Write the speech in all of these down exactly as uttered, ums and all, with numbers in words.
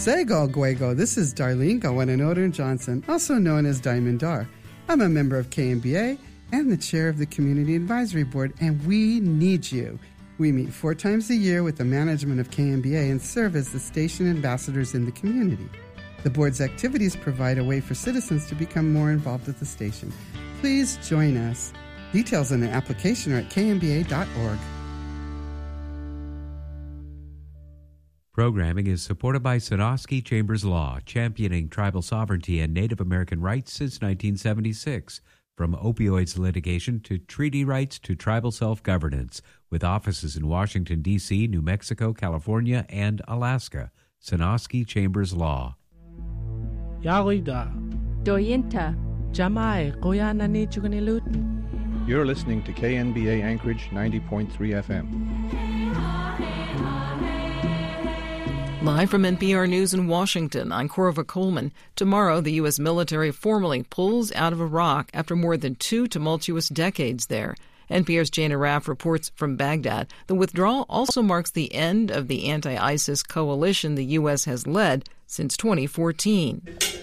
Sego Guego, this is Darlene Gawananoder Johnson, also known as Diamond Dar. I'm a member of K N B A and the chair of the Community Advisory Board, and we need you. We meet four times a year with the management of K N B A and serve as the station ambassadors in the community. The board's activities provide a way for citizens to become more involved at the station. Please join us. Details on the application are at k n b a dot org. Programming is supported by Sonosky Chambers Law, championing tribal sovereignty and Native American rights since nineteen seventy-six. From opioids litigation to treaty rights to tribal self-governance, with offices in Washington, D C, New Mexico, California, and Alaska. Sonosky Chambers Law. Yarida. Doyinta. Jamai, Koyana Nichugunilut. You're listening to K N B A Anchorage ninety point three F M. Live from N P R News in Washington, I'm Corva Coleman. Tomorrow, the U S military formally pulls out of Iraq after more than two tumultuous decades there. N P R's Jana Raff reports from Baghdad. The withdrawal also marks the end of the anti-ISIS coalition the U S has led since twenty fourteen.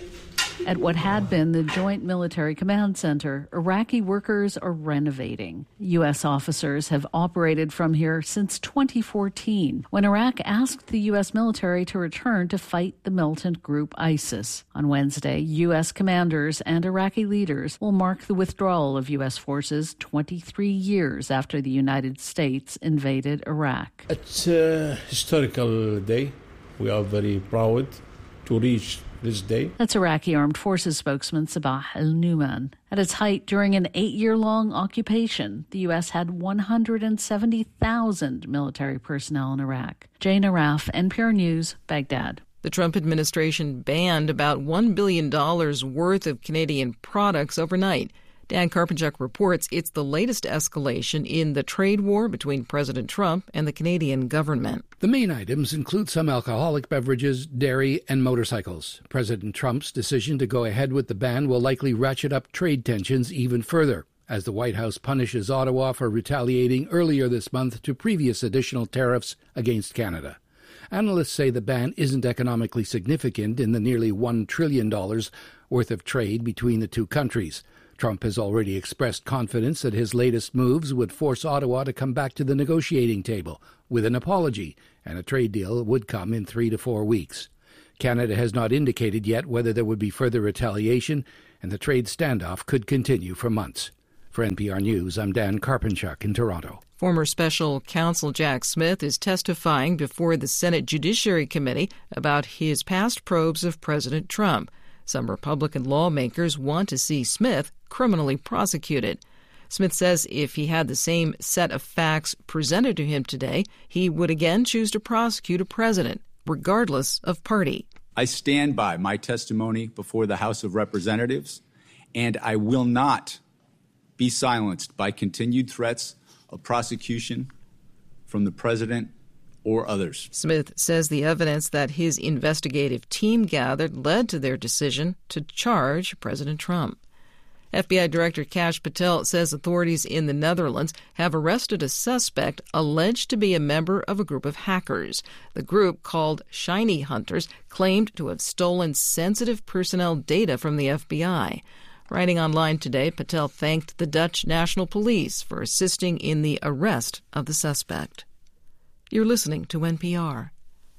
At what had been the Joint Military Command Center, Iraqi workers are renovating. U S officers have operated from here since twenty fourteen, when Iraq asked the U S military to return to fight the militant group ISIS. On Wednesday, U S commanders and Iraqi leaders will mark the withdrawal of U S forces twenty-three years after the United States invaded Iraq. It's a historical day. We are very proud to reach this day. That's Iraqi Armed Forces spokesman Sabah al-Numan. At its height during an eight-year-long occupation, the U S had one hundred seventy thousand military personnel in Iraq. Jana Raff, N P R News, Baghdad. The Trump administration banned about one billion dollars worth of Canadian products overnight. Dan Karpenchuk reports it's the latest escalation in the trade war between President Trump and the Canadian government. The main items include some alcoholic beverages, dairy, and motorcycles. President Trump's decision to go ahead with the ban will likely ratchet up trade tensions even further, as the White House punishes Ottawa for retaliating earlier this month to previous additional tariffs against Canada. Analysts say the ban isn't economically significant in the nearly one trillion dollars worth of trade between the two countries. Trump has already expressed confidence that his latest moves would force Ottawa to come back to the negotiating table with an apology, and a trade deal would come in three to four weeks. Canada has not indicated yet whether there would be further retaliation, and the trade standoff could continue for months. For N P R News, I'm Dan Karpenchuk in Toronto. Former Special Counsel Jack Smith is testifying before the Senate Judiciary Committee about his past probes of President Trump. Some Republican lawmakers want to see Smith criminally prosecuted. Smith says if he had the same set of facts presented to him today, he would again choose to prosecute a president, regardless of party. I stand by my testimony before the House of Representatives, and I will not be silenced by continued threats of prosecution from the president or others. Smith says the evidence that his investigative team gathered led to their decision to charge President Trump. F B I Director Kash Patel says authorities in the Netherlands have arrested a suspect alleged to be a member of a group of hackers. The group, called Shiny Hunters, claimed to have stolen sensitive personnel data from the F B I. Writing online today, Patel thanked the Dutch National Police for assisting in the arrest of the suspect. You're listening to N P R.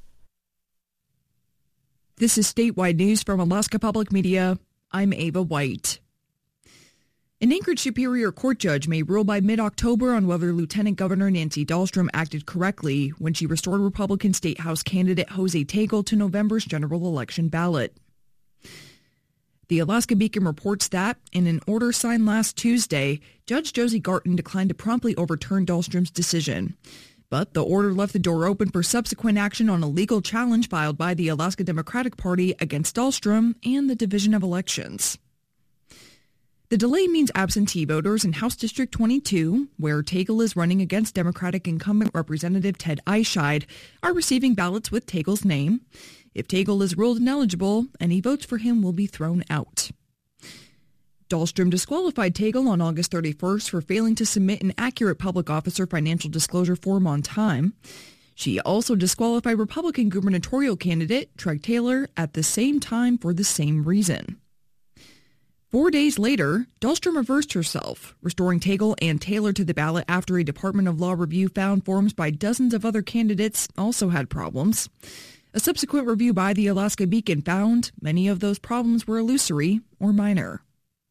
This is statewide news from Alaska Public Media. I'm Ava White. An Anchorage Superior Court judge may rule by mid-October on whether Lieutenant Governor Nancy Dahlstrom acted correctly when she restored Republican State House candidate Jose Tagle to November's general election ballot. The Alaska Beacon reports that, in an order signed last Tuesday, Judge Josie Garton declined to promptly overturn Dahlstrom's decision. But the order left the door open for subsequent action on a legal challenge filed by the Alaska Democratic Party against Dahlstrom and the Division of Elections. The delay means absentee voters in House District twenty-two, where Tagle is running against Democratic incumbent Representative Ted Eichscheid, are receiving ballots with Tagle's name. If Tagle is ruled ineligible, any votes for him will be thrown out. Dahlstrom disqualified Tagle on August thirty-first for failing to submit an accurate public officer financial disclosure form on time. She also disqualified Republican gubernatorial candidate Treg Taylor at the same time for the same reason. Four days later, Dahlstrom reversed herself, restoring Tagle and Taylor to the ballot after a Department of Law review found forms by dozens of other candidates also had problems. A subsequent review by the Alaska Beacon found many of those problems were illusory or minor.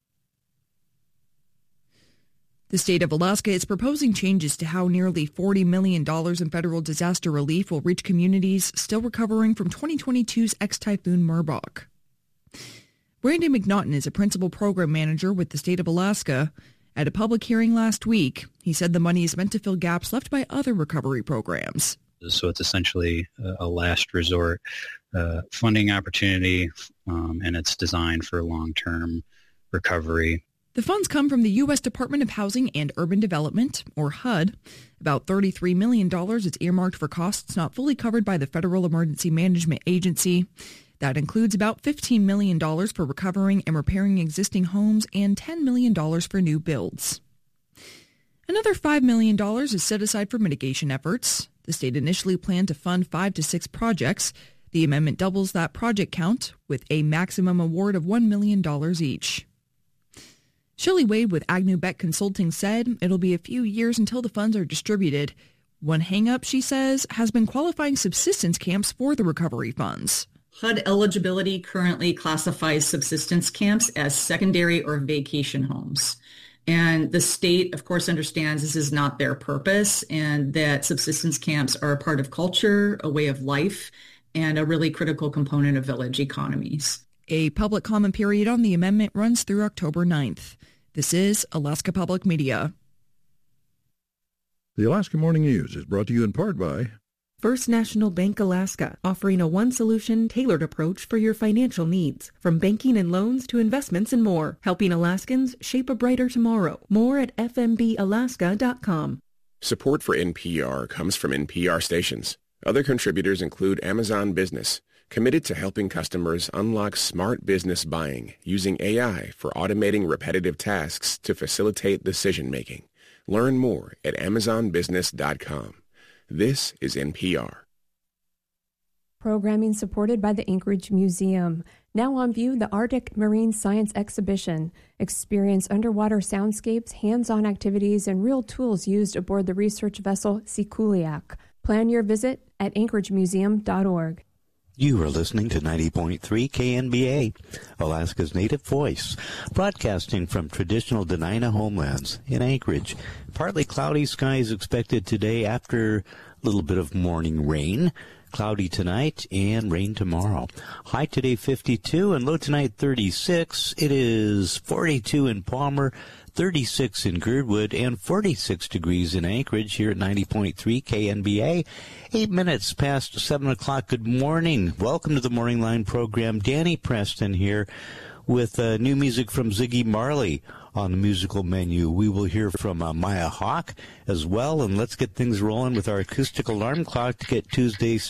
The state of Alaska is proposing changes to how nearly forty million dollars in federal disaster relief will reach communities still recovering from twenty twenty-two's ex-typhoon Merbok. Brandon McNaughton is a principal program manager with the state of Alaska. At a public hearing last week, he said the money is meant to fill gaps left by other recovery programs. So it's essentially a last resort uh, funding opportunity, um, and it's designed for long-term recovery. The funds come from the U S Department of Housing and Urban Development, or H U D. About thirty-three million dollars is earmarked for costs not fully covered by the Federal Emergency Management Agency. That includes about fifteen million dollars for recovering and repairing existing homes and ten million dollars for new builds. Another five million dollars is set aside for mitigation efforts. The state initially planned to fund five to six projects. The amendment doubles that project count with a maximum award of one million dollars each. Shelley Wade with Agnew Beck Consulting said it'll be a few years until the funds are distributed. One hang-up, she says, has been qualifying subsistence camps for the recovery funds. H U D eligibility currently classifies subsistence camps as secondary or vacation homes. And the state, of course, understands this is not their purpose and that subsistence camps are a part of culture, a way of life, and a really critical component of village economies. A public comment period on the amendment runs through October ninth. This is Alaska Public Media. The Alaska Morning News is brought to you in part by First National Bank Alaska, offering a one-solution, tailored approach for your financial needs. From banking and loans to investments and more, helping Alaskans shape a brighter tomorrow. More at f m b alaska dot com. Support for N P R comes from N P R stations. Other contributors include Amazon Business, committed to helping customers unlock smart business buying using A I for automating repetitive tasks to facilitate decision-making. Learn more at amazon business dot com. This is N P R. Programming supported by the Anchorage Museum. Now on view, the Arctic Marine Science Exhibition. Experience underwater soundscapes, hands-on activities, and real tools used aboard the research vessel Sikuliaq. Plan your visit at anchorage museum dot org. You are listening to ninety point three K N B A, Alaska's native voice, broadcasting from traditional Dena'ina homelands in Anchorage. Partly cloudy skies expected today after a little bit of morning rain. Cloudy tonight and rain tomorrow. High today fifty-two and low tonight thirty-six. It is forty-two in Palmer, thirty-six in Girdwood, and forty-six degrees in Anchorage here at ninety point three K N B A. Eight minutes past seven o'clock. Good morning. Welcome to the Morning Line program. Danny Preston here with uh, new music from Ziggy Marley on the musical menu. We will hear from uh, Maya Hawke as well, and let's get things rolling with our acoustic alarm clock to get Tuesday's